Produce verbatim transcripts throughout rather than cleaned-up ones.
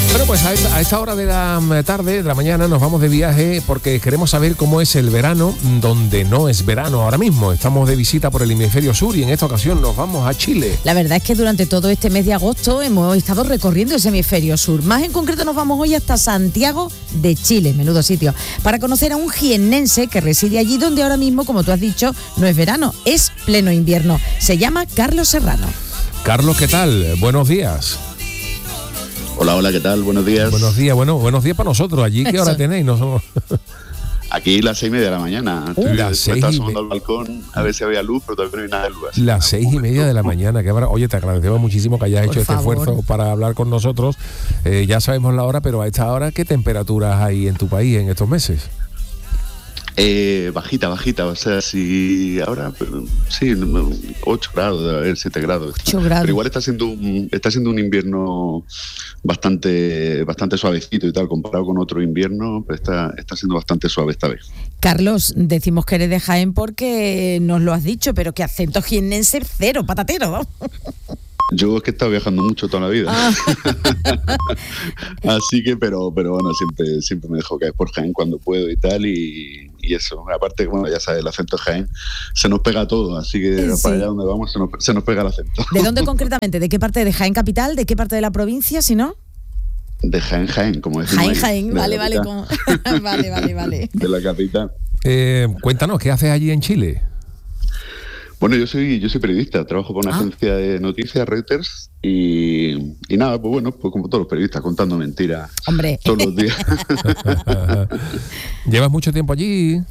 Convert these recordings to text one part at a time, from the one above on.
Bueno, pues a esta, a esta hora de la tarde, de la mañana, nos vamos de viaje porque queremos saber cómo es el verano donde no es verano ahora mismo. Estamos de visita por el hemisferio sur y en esta ocasión nos vamos a Chile. La verdad es que durante todo este mes de agosto hemos estado recorriendo ese hemisferio sur. Más en concreto nos vamos hoy hasta Santiago de Chile, menudo sitio, para conocer a un jiennense que reside allí donde ahora mismo, como tú has dicho, no es verano, es pleno invierno. Se llama Carlos Serrano. Carlos, ¿qué tal? Buenos días. Hola, hola, ¿qué tal? Buenos días. Buenos días, bueno, buenos días para nosotros. ¿Allí qué hora tenéis? No somos... Aquí las seis y media de la mañana. Uh, las seis estaba y asomando al balcón a ver si había luz, pero todavía no hay nada de luz. Así las seis y media de la mañana. Que habrá... Oye, te agradecemos muchísimo que hayas Por hecho favor. este esfuerzo para hablar con nosotros. Eh, ya sabemos la hora, pero a esta hora, ¿qué temperaturas hay en tu país en estos meses? Eh, bajita, bajita, o sea, si ahora, pero, sí, ocho grados, debe haber siete grados. ocho grados. Pero igual está siendo un, está siendo un invierno bastante, bastante suavecito y tal, comparado con otro invierno, pero está, está siendo bastante suave esta vez. Carlos, decimos que eres de Jaén porque nos lo has dicho, pero que acento jiennense cero, patatero, ¿no? Yo es que he estado viajando mucho toda la vida. Ah. Así que, pero, pero bueno, siempre, siempre me dejo caer por Jaén cuando puedo y tal, y, y eso. Aparte, bueno, ya sabes, el acento de Jaén se nos pega todo, así que Sí. para allá donde vamos se nos, se nos pega el acento. ¿De dónde concretamente? ¿De qué parte de Jaén capital? ¿De qué parte de la provincia, si no? De Jaén, Jaén, como decimos. Jaén, ahí, Jaén, de la vale, vale, capital. como... vale, vale, vale. De la capital. Eh, cuéntanos, ¿qué haces allí en Chile? Bueno, yo soy yo soy periodista, trabajo por una Ah. agencia de noticias, Reuters, y, y nada, pues bueno, pues como todos los periodistas, contando mentiras Hombre. todos los días. ¿Llevas mucho tiempo allí?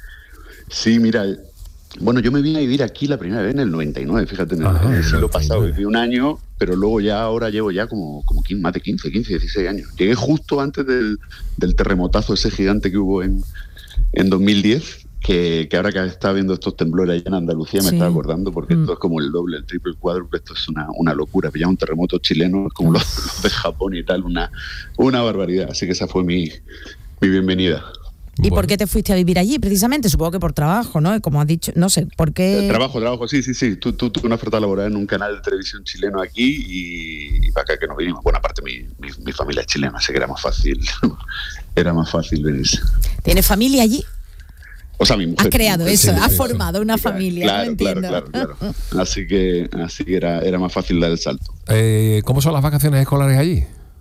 Sí, mira, bueno, yo me vine a vivir aquí la primera vez en el noventa y nueve, fíjate, en el, Ajá, en el siglo noventa y pasado, nueve. viví un año, pero luego ya ahora llevo ya como, como quince, más de quince, quince, dieciséis años. Llegué justo antes del, del terremotazo ese gigante que hubo en, en dos mil diez, que, que ahora que estaba viendo estos temblores allá en Andalucía me Sí. estaba acordando, porque Mm. esto es como el doble, el triple, el cuádruple, esto es una, una locura. Pillar un terremoto chileno es como los, los de Japón y tal, una, una barbaridad. Así que esa fue mi, mi bienvenida. ¿Y Bueno. por qué te fuiste a vivir allí? Precisamente, supongo que por trabajo, ¿no? Como has dicho, no sé, ¿por qué? Trabajo, trabajo, sí, sí, sí. Tú, tú, tuve una oferta laboral en un canal de televisión chileno aquí y, y para acá que nos vinimos. Bueno, aparte mi, mi, mi familia es chilena, así que era más fácil, era más fácil venirse. ¿Tienes familia allí? O sea, mi mujer. Has creado mi mujer, eso, sí, has sí, formado una Claro, familia, claro, no entiendo. Claro, claro, claro. Así que, así que era, era más fácil dar el salto. Eh, ¿Cómo son las vacaciones escolares allí?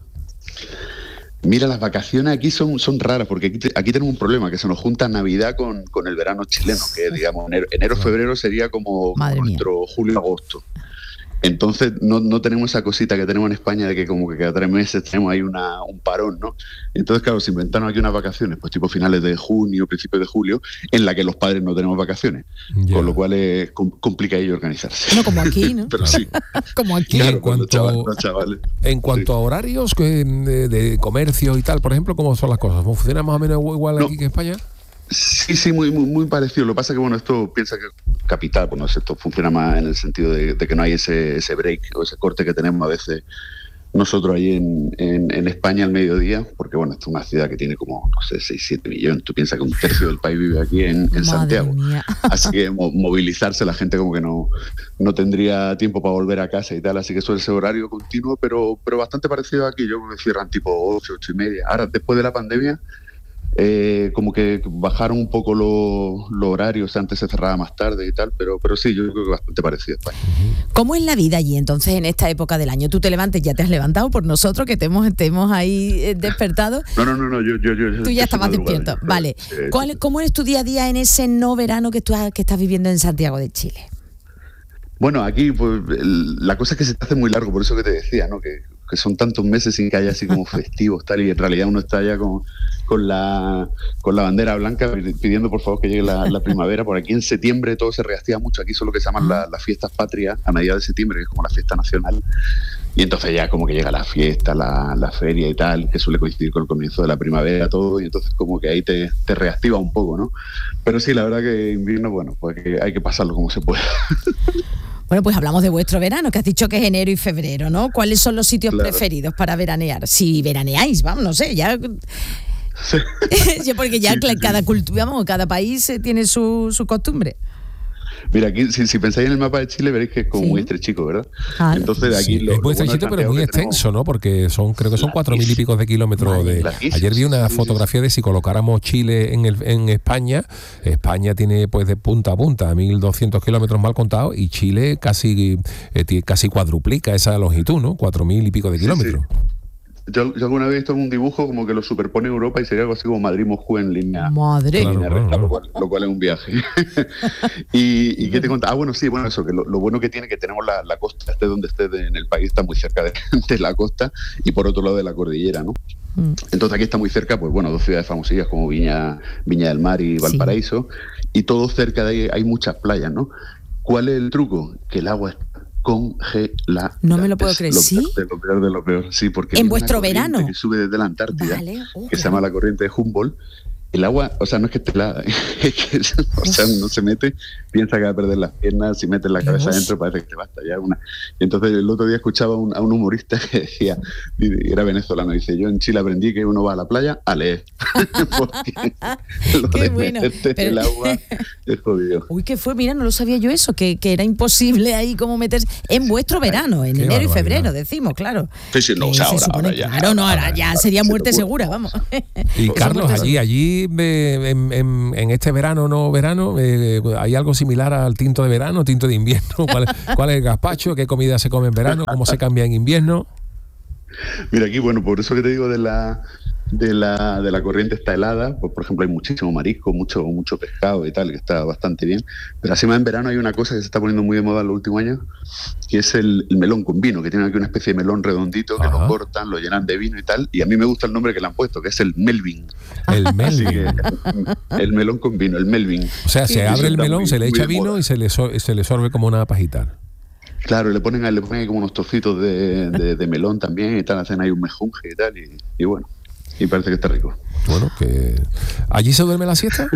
Mira, las vacaciones aquí son, son raras porque aquí, te- aquí tenemos un problema, que se nos junta Navidad con, con el verano chileno, que digamos enero, enero febrero sería como, como Madre mía. nuestro julio-agosto. Entonces no, no tenemos esa cosita que tenemos en España de que como que cada tres meses tenemos ahí una, un parón, ¿no? Entonces, claro, se inventaron aquí unas vacaciones, pues tipo finales de junio, principios de julio, en la que los padres no tenemos vacaciones, Ya. con lo cual es com- complicadillo organizarse. Bueno, como aquí, ¿no? Pero sí, Como aquí. Claro. claro, en cuando cuanto- chavales, los chavales. En cuanto a horarios que, de, de comercio y tal, por ejemplo, ¿cómo son las cosas? ¿Funciona más o menos igual aquí No. que en España? Sí, sí, muy, muy, muy parecido. Lo que pasa es que, bueno, esto piensa que capital, bueno, esto funciona más en el sentido de, de que no hay ese, ese break o ese corte que tenemos a veces nosotros ahí en, en, en España al mediodía, porque, bueno, esto es una ciudad que tiene como, no sé, seis, siete millones. Tú piensas que un tercio del país vive aquí en, en Madre Santiago. mía. Así que mo- movilizarse, la gente como que no, no tendría tiempo para volver a casa y tal, así que suele ser horario continuo, pero, pero bastante parecido aquí. Yo creo que cierran tipo ocho, ocho y media. Ahora, después de la pandemia, eh, como que bajaron un poco los los horarios, antes se cerraba más tarde y tal, pero, pero sí, yo creo que bastante parecido a España. ¿Cómo es la vida allí entonces en esta época del año? Tú te levantes, ya te has levantado por nosotros que te hemos, te hemos ahí eh, despertado. No, no, no, no yo, yo, yo Tú yo ya soy estabas madrugador. despierto. Vale. Sí, sí, ¿Cuál- sí. ¿Cómo es tu día a día en ese no verano que tú has- que estás viviendo en Santiago de Chile? Bueno, aquí pues, el- la cosa es que se te hace muy largo, por eso que te decía, ¿no? Que, que son tantos meses sin que haya así como festivos, tal, y en realidad uno está ya con, con, la, con la bandera blanca pidiendo por favor que llegue la, la primavera. Por aquí en septiembre todo se reactiva mucho, aquí son lo que se llaman la- las fiestas patrias a mediados de septiembre, que es como la fiesta nacional, y entonces ya como que llega la fiesta, la, la feria y tal, que suele coincidir con el comienzo de la primavera, todo, y entonces como que ahí te, te reactiva un poco, ¿no? Pero sí, la verdad que invierno, bueno, pues que hay que pasarlo como se pueda. Bueno, pues hablamos de vuestro verano, que has dicho que es enero y febrero, ¿no? ¿Cuáles son los sitios Claro. preferidos para veranear? Si veraneáis, vamos, no sé, ya... Ya porque ya Sí, sí, sí. cada cultura, vamos, cada país eh, tiene su, su costumbre. Mira, aquí si, si pensáis en el mapa de Chile veréis que es como Sí. muy estrechico, ¿verdad? Ah, Entonces aquí Sí, lo, es muy lo bueno estrechito, del pero muy Santiago que tenemos- extenso, ¿no? Porque son, creo que son cuatro mil y pico de kilómetros. Madre, de larguísimo. Ayer vi una Sí, sí, fotografía de si colocáramos Chile en, el, en España. España tiene pues de punta a punta mil doscientos kilómetros mal contados y Chile casi, eh, tie- casi cuadruplica esa longitud, ¿no? cuatro mil y pico de Sí, sí. kilómetros. Yo, yo alguna vez he visto un dibujo como que lo superpone Europa y sería algo así como Madrid-Moscú en línea. Madre. en línea Claro, recta, claro. Lo, cual, lo cual es un viaje. y, ¿Y qué te contaba? Ah, bueno, sí, bueno, eso, que lo, lo bueno que tiene que tenemos la, la costa, esté donde esté de- en el país, está muy cerca de, de la costa y por otro lado de la cordillera, ¿no? Mm. Entonces aquí está muy cerca, pues bueno, dos ciudades famosillas como Viña, Viña del Mar y Valparaíso, y todo cerca de ahí hay muchas playas, ¿no? ¿Cuál es el truco? Que el agua está congelada. No me lo puedo Es creer, lo ¿sí? peor de lo peor de lo peor, sí, porque ¿En hay una vuestro corriente verano? que sube desde la Antártida, Vale, oh, que se qué llama la corriente de Humboldt. El agua, o sea, no es que esté helada, es que, o sea, uno se mete, piensa que va a perder las piernas, si mete la cabeza Dios. adentro parece que te va a estallar una. Y entonces el otro día escuchaba a un, a un humorista que decía, y era venezolano, dice, yo en Chile aprendí que uno va a la playa a leer. Porque lo Qué de bueno, meterte pero- el agua es jodido. Uy, ¿qué fue? Mira, no lo sabía yo eso, que, que era imposible ahí como meterse en vuestro verano, en Qué enero y barbaridad. febrero, decimos, claro. Sí, sí, no, Eh, o sea, se ahora- supone, ahora ya- claro, no, ahora ya ahora sería se te muerte ocurre. segura, vamos. Y Eso Carlos, muerte allí, allí eh, en, en- en este verano, no verano, eh, ¿hay algo similar al tinto de verano, tinto de invierno? ¿Cuál, cuál es el gazpacho? ¿Qué comida se come en verano? ¿Cómo se cambia en invierno? Mira, aquí, bueno, por eso que te digo de la de la, de la corriente está helada, pues por ejemplo hay muchísimo marisco, mucho, mucho pescado y tal, que está bastante bien, pero así más en verano hay una cosa que se está poniendo muy de moda en los últimos años, que es el, el melón con vino, que tiene aquí una especie de melón redondito, que Ajá. lo cortan, lo llenan de vino y tal, y a mí me gusta el nombre que le han puesto, que es el Melvin. El Así Melvin. que el melón con vino, el Melvin. O sea, se Eso abre el está melón, muy- se le muy echa de vino moda. y se le, so- se le sorbe como una pajita. Claro, le ponen, le ponen ahí como unos trocitos de, de, de melón también y tal, hacen ahí un mejunje y tal, y, y bueno, y parece que está rico. Bueno, que ¿allí se duerme la siesta?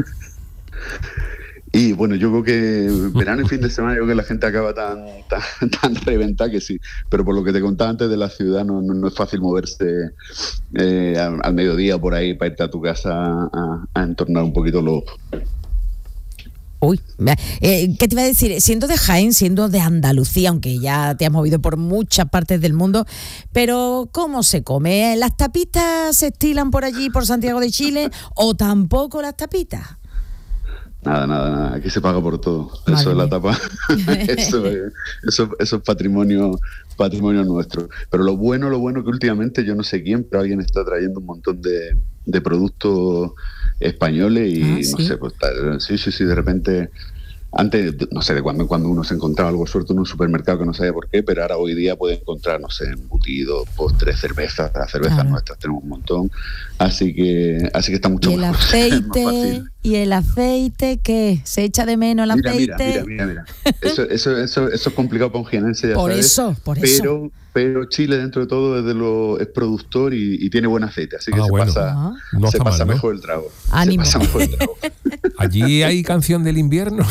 Y bueno, yo creo que verano y fin de semana, yo creo que la gente acaba tan, tan, tan reventada que sí. Pero por lo que te contaba antes de la ciudad, no, no, no es fácil moverse eh, al, al mediodía por ahí para irte a tu casa a, a entornar un poquito los... Uy, eh, ¿qué te iba a decir? Siendo de Jaén, siendo de Andalucía, aunque ya te has movido por muchas partes del mundo, pero ¿cómo se come? ¿Las tapitas se estilan por allí, por Santiago de Chile, o tampoco las tapitas? Nada, nada, nada. Aquí se paga por todo. Madre Eso es la mía. tapa. eso, es, eso, eso es patrimonio, patrimonio nuestro. Pero lo bueno, lo bueno que últimamente, yo no sé quién, pero alguien está trayendo un montón de, de productos españoles y Ah, no ¿sí? sé, pues tal- sí, sí, sí, de repente. Antes, no sé, de cuando en cuando uno se encontraba algo suelto en un supermercado que no sabía por qué, pero ahora hoy día puede encontrar, no sé, embutidos, postres, cervezas, las cervezas Claro. nuestras tenemos un montón, así que así que está mucho ¿Y el mejor. es más aceite? fácil. ¿Y el aceite qué? ¿Se echa de menos el Mira, mira, aceite? mira, mira, mira. Eso, eso, eso, eso es complicado para un jienense, ya Por sabes, eso, por eso. pero, pero Chile dentro de todo es, de lo, es productor y, y tiene buen aceite, así que Ah, se bueno. pasa, Ah. No se está pasa mal, ¿no? mejor el trago. Ánimo. Se pasa mejor el trago. ¿Allí hay canción del invierno?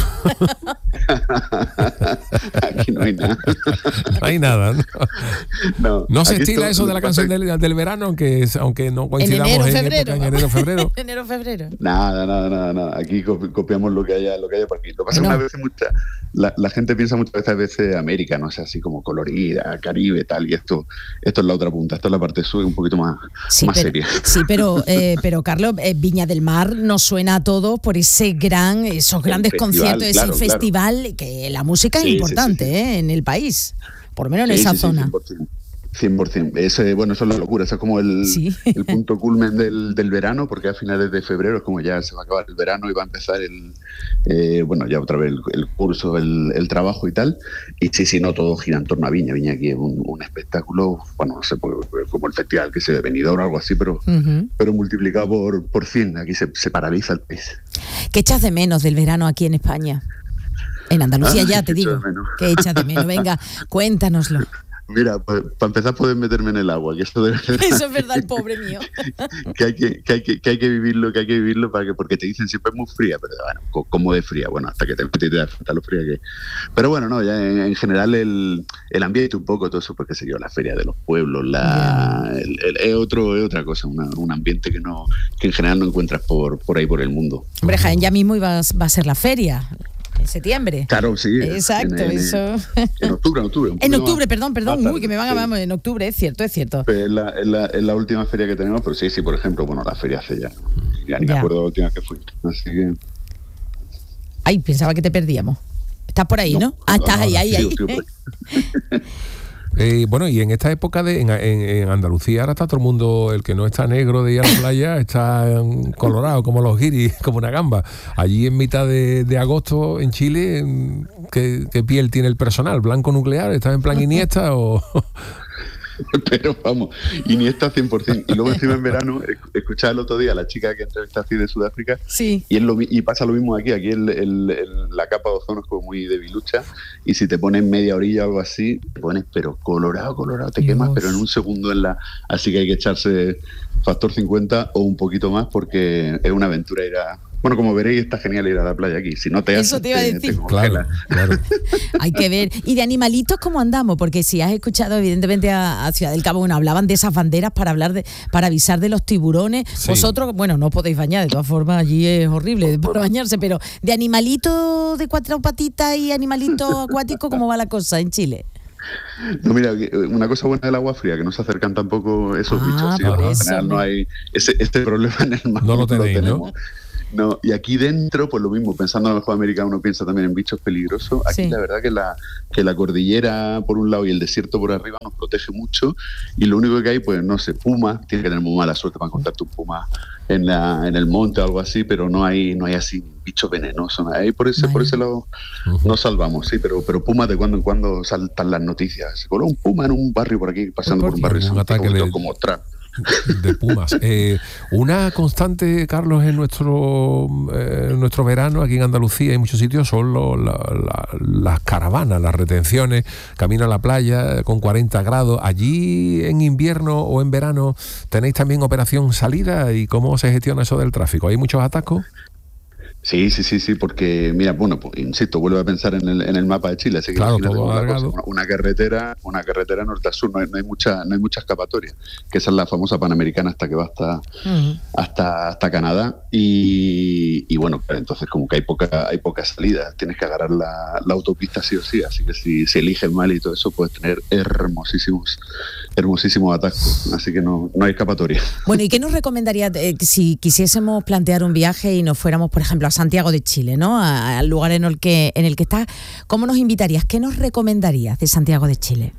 Aquí no hay nada. No hay nada, ¿no? No, No se aquí estila esto- eso de lo la que pasa canción es- del, del verano, aunque, aunque no En coincidamos enero, en, febrero. época, en enero, febrero. enero, febrero. Nada, nada, nada, nada. Aquí copi- copiamos lo que haya, lo que haya por aquí. Lo que pasa es que Bueno. una vez mucha, la, la gente piensa muchas veces América, no sé, así como colorida, Caribe, tal, y esto, esto es la otra punta, esto es la parte sur, un poquito más, Sí, más pero, seria. sí, pero, eh, pero Carlos, eh, Viña del Mar nos suena a todos por ese gran, esos grandes festival, conciertos, ese claro, claro. festival, que la música Sí, es sí, importante sí, sí. ¿eh? en el país, por lo menos en Sí, esa sí, sí, zona. cien por ciento. cien por ciento. Ese, bueno, eso es la locura, eso es como el, Sí. el punto culmen del, del verano, porque a finales de febrero es como ya se va a acabar el verano y va a empezar el, eh, bueno, ya otra vez el, el curso, el, el trabajo y tal. Y sí, sí, no, todo gira en torno a Viña. Viña aquí es un, un espectáculo, bueno, no sé, pues, como el festival que se ve Benidorm o algo así, pero, Ujú. pero multiplicado por, por cien. Aquí se, se paraliza el país. ¿Qué echas de menos del verano aquí en España? En Andalucía Ay, ya ¿qué te echo digo. de menos? ¿Qué echas de menos? Venga, cuéntanoslo. Mira, pues, para empezar puedes meterme en el agua, que esto de verdad Eso es verdad, el pobre mío. que hay que, que hay que, que hay que vivirlo, que hay que vivirlo para que, porque te dicen siempre es muy fría, pero bueno, co- ¿cómo de fría? Bueno, hasta que te metes y te das cuenta lo fría que es. Pero bueno, no, ya en, en general el, el ambiente un poco, todo eso, porque sé yo, la feria de los pueblos, la, el, el- es otro, es otra cosa, una- un ambiente que no, que en general no encuentras por, por ahí por el mundo. Hombre, Jaén ya mismo iba, a- va a ser la feria. En septiembre. Claro, sí. Exacto, en, en, eso. En octubre, en octubre. En octubre, más, perdón, perdón. tarde, Uy, que me van a vamos, en octubre, es cierto, es cierto. Pues es, la, es, la, es la última feria que tenemos, pero sí, sí, por ejemplo, bueno, la feria hace ya. Ya ni Ya. me acuerdo la última que fui. Así que. Ay, pensaba que te perdíamos. Estás por ahí, ¿no? No, ah, estás no, ahí, no, ahí, sí, ahí. sí, sí. Eh, bueno, y en esta época de en, en, en Andalucía ahora está todo el mundo, el que no está negro de ir a la playa, está en colorado como los guiris, como una gamba. Allí en mitad de, de agosto en Chile, ¿qué, ¿qué piel tiene el personal? ¿Blanco nuclear? ¿Estás en plan Iniesta o...? Pero vamos, Iniesta cien por ciento. Y luego encima en verano, escuchaba el otro día a la chica que entrevista así de Sudáfrica, Sí. y, es lo, y pasa lo mismo aquí. Aquí el, el, el, la capa de ozono es como muy debilucha, y si te pones media orilla o algo así, te pones pero colorado, colorado, te Dios. quemas, pero en un segundo en la... Así que hay que echarse factor cincuenta o un poquito más, porque es una aventura ir a... Bueno, como veréis, está genial ir a la playa aquí. Si no te Eso haces, te iba a te- decir. te congelas. Claro, claro. Hay que ver. ¿Y de animalitos cómo andamos? Porque si has escuchado, evidentemente, a, a Ciudad del Cabo, bueno, hablaban de esas banderas para hablar de, para avisar de los tiburones. Sí. Vosotros, bueno, no podéis bañar, de todas formas, allí es horrible para bañarse, pero de animalitos de cuatro patitas y animalitos acuáticos, ¿cómo va la cosa en Chile? No, mira, una cosa buena del agua fría, que no se acercan tampoco esos Ah, bichos. Así que por por lo eso, general no me- hay ese, este problema en el mar. No lo tenéis, ¿no? tenemos. No, y aquí dentro, pues lo mismo, pensando en el mejor americano, uno piensa también en bichos peligrosos. Aquí Sí. la verdad que la, que la cordillera por un lado y el desierto por arriba nos protege mucho, y lo único que hay, pues no sé, puma, tienes que tener muy mala suerte para encontrarte un puma en, la, en el monte o algo así, pero no hay, no hay así bichos venenosos. ¿No? Ahí por ese, por ese lado Ujú. nos salvamos, sí, pero, pero pumas de cuando en cuando saltan las noticias. Se coló un puma en un barrio por aquí, pasando Por por un barrio un Santiago, ataque de- como otra. De pumas. Eh, una constante, Carlos, en nuestro eh, en nuestro verano aquí en Andalucía y en muchos sitios son lo- la- la- las caravanas, las retenciones, camino a la playa con cuarenta grados. Allí en invierno o en verano tenéis también operación salida, ¿y cómo se gestiona eso del tráfico? ¿Hay muchos atascos? Sí, sí, sí, sí, porque mira, bueno, pues insisto, vuelvo a pensar en el, en el mapa de Chile, así que Claro, imagínate todo cómo es la alargado. cosa, una, una carretera, una carretera norte a sur, no hay, no hay mucha, no hay mucha escapatoria, que esa es la famosa Panamericana hasta que va hasta, Ujú. hasta, hasta Canadá, y, y bueno, pues entonces como que hay poca, hay poca salida, tienes que agarrar la, la autopista sí o sí, así que si, si eliges mal y todo eso, puedes tener hermosísimos, hermosísimos atascos, así que no, no hay escapatoria. Bueno, ¿y qué nos recomendaría eh, si quisiésemos plantear un viaje y nos fuéramos, por ejemplo, a Santiago de Chile, ¿no? A- al lugar en el que en el que estás, ¿cómo nos invitarías? ¿Qué nos recomendarías de Santiago de Chile?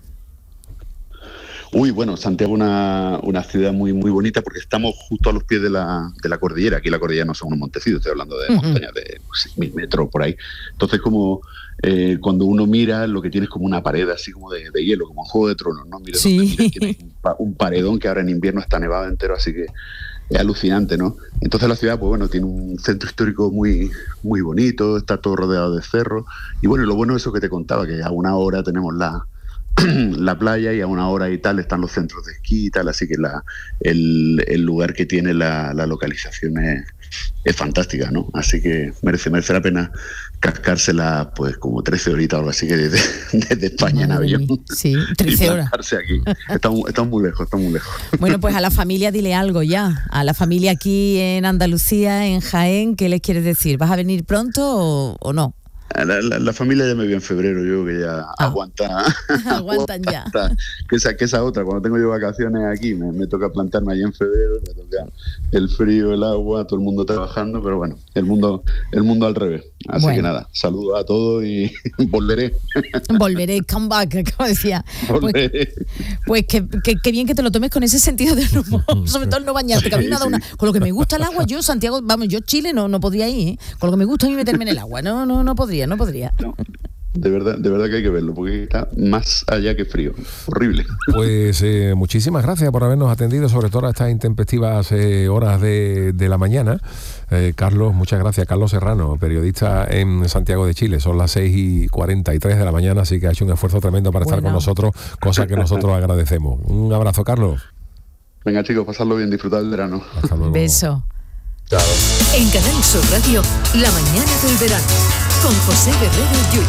Uy, bueno, Santiago es una, una ciudad muy muy bonita porque estamos justo a los pies de la, de la cordillera. Aquí la cordillera no son unos montecitos, estoy hablando de Ujú. montañas de seis mil metros por ahí. Entonces, como eh, cuando uno mira, lo que tiene es como una pared así como de, de hielo, como en Juego de Tronos, ¿no? Mira, Sí. donde mires, tienes un, pa- un paredón que ahora en invierno está nevado entero, así que es alucinante, ¿no? Entonces la ciudad, pues bueno, tiene un centro histórico muy muy bonito, está todo rodeado de cerros. Y bueno, lo bueno es eso que te contaba, que a una hora tenemos la la playa y a una hora y tal están los centros de esquí y tal, así que la, el, el lugar que tiene la, la localización es, es fantástica, ¿no? Así que merece, merece la pena cascársela pues como trece horitas o algo así que desde, desde España en Madre avión. mía, sí, Y trece horas. plantarse aquí. Estamos, estamos muy lejos, estamos muy lejos. Bueno, pues a la familia dile algo ya. A la familia aquí en Andalucía, en Jaén, ¿qué les quieres decir? ¿Vas a venir pronto o, o no? La, la, la familia ya me vio en febrero, yo que ya Ah. aguanta. Aguantan ya. aguanta. Que esa, que esa otra, cuando tengo yo vacaciones aquí, me, me toca plantarme allí en febrero, me toca el frío, el agua, todo el mundo trabajando, pero bueno, el mundo, el mundo al revés. Así Bueno. que nada, saludos a todos y volveré. Volveré, come back, como decía. Pues, volveré. pues que, que, que bien que te lo tomes con ese sentido del humor, sobre todo el no bañarte, que a mí me ha dado una... Con lo que me gusta el agua, yo Santiago, vamos, yo Chile no, no podría ir, ¿eh? Con lo que me gusta a mí meterme en el agua, no, no, no podría, no podría. No, de verdad, de verdad que hay que verlo, porque está más allá que frío. Horrible. Pues eh, muchísimas gracias por habernos atendido, sobre todo a estas intempestivas eh, horas de, de la mañana. Eh, Carlos, muchas gracias. Carlos Serrano, periodista en Santiago de Chile. Son las seis y cuarenta y tres de la mañana, así que ha hecho un esfuerzo tremendo para estar Bueno. con nosotros, cosa que nosotros agradecemos. Un abrazo, Carlos. Venga chicos, pasarlo bien, disfrutar del verano. Hasta luego. Beso. Chao. En Canal Sur Radio, La mañana del verano, con José Guerrero Yuyu.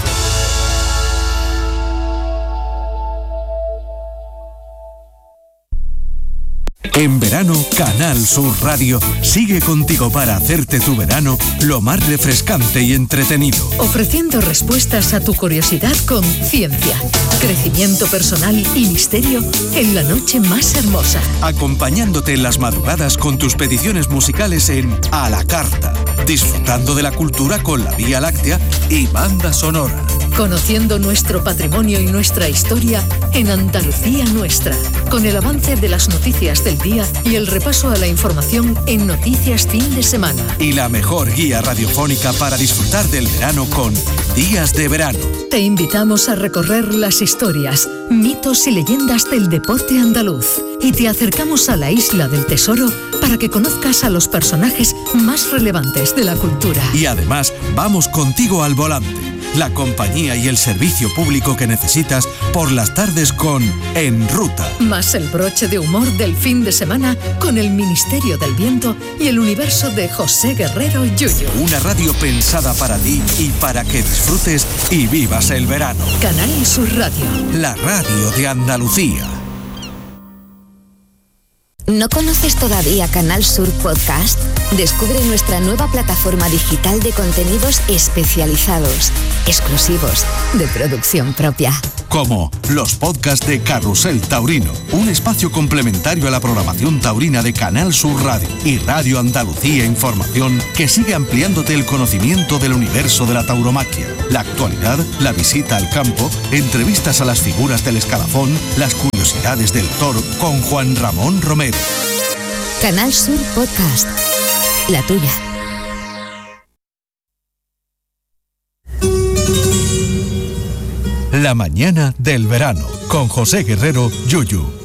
En verano, Canal Sur Radio sigue contigo para hacerte tu verano lo más refrescante y entretenido. Ofreciendo respuestas a tu curiosidad con ciencia, crecimiento personal y misterio en la noche más hermosa. Acompañándote en las madrugadas con tus peticiones musicales en A la Carta. Disfrutando de la cultura con la Vía Láctea y banda sonora. Conociendo nuestro patrimonio y nuestra historia en Andalucía Nuestra, con el avance de las noticias del día y el repaso a la información en Noticias Fin de Semana. Y la mejor guía radiofónica para disfrutar del verano con Días de Verano. Te invitamos a recorrer las historias, mitos y leyendas del deporte andaluz. Y te acercamos a la Isla del Tesoro para que conozcas a los personajes más relevantes de la cultura. Y además, vamos contigo al volante. La compañía y el servicio público que necesitas por las tardes con En Ruta. Más el broche de humor del fin de semana con el Ministerio del Viento y el universo de José Guerrero Yuyu. Una radio pensada para ti y para que disfrutes y vivas el verano. Canal Sur Radio. La radio de Andalucía. ¿No conoces todavía Canal Sur Podcast? Descubre nuestra nueva plataforma digital de contenidos especializados, exclusivos, de producción propia. Como los podcasts de Carrusel Taurino, un espacio complementario a la programación taurina de Canal Sur Radio y Radio Andalucía Información, que sigue ampliándote el conocimiento del universo de la tauromaquia, la actualidad, la visita al campo, entrevistas a las figuras del escalafón, las curiosidades del toro con Juan Ramón Romero. Canal Sur Podcast, la tuya. La mañana del verano con José Guerrero Yuyu.